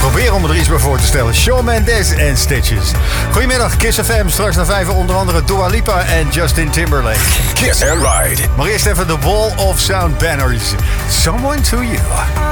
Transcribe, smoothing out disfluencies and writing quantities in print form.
Proberen om er iets bij voor te stellen. Shawn Mendes en Stitches. Goedemiddag, Kiss FM. Straks naar 5 onder andere Dua Lipa en Justin Timberlake. Kiss and Ride. Maar eerst even de Wall of Sound banners. Someone to You.